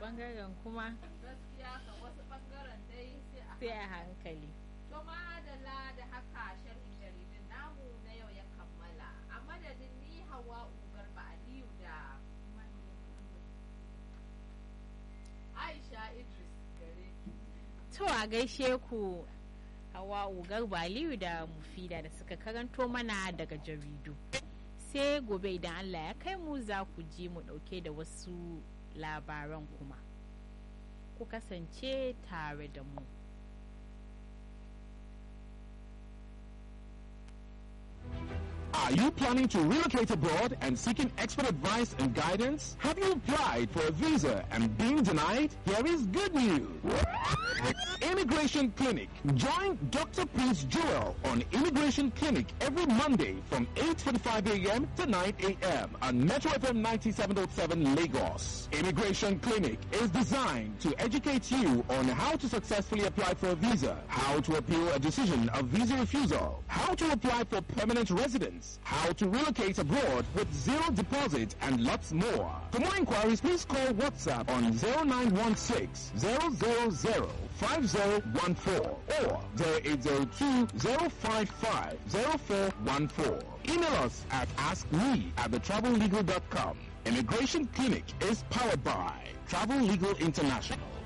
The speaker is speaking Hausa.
bangaren kuma gaskiya kan wasu bangaren dai sai a hankali. to madalla da haka sharhin jaridun namu na yau ya kammala a madadin ni Hawa Garba Aliyu da Aisha Idris gare To a gaishe ku Hawa'u Garba Aliyu da Mufida da suka karanto mana daga jaridu. Sai gobe idan Allah ya kai mu za ku ji mu dauke da wasu labaran kuma. Ku kasance tare da mu. Are you planning to relocate abroad and seeking expert advice and guidance? Have you applied for a visa and been denied? Here is good news. Immigration Clinic. Join Dr. Prince Joel on Immigration Clinic every Monday from 8:45 a.m. to 9 a.m. on Metro FM 97.7 Lagos. Immigration Clinic is designed to educate you on how to successfully apply for a visa, how to appeal a decision of visa refusal, how to apply for permanent residence, how to relocate abroad with zero deposit, and lots more. For more inquiries, please call WhatsApp on 0916 000 5014 or 0802 055 0414. Email us at askme@thetravellegal.com. Immigration Clinic is powered by Travel Legal International.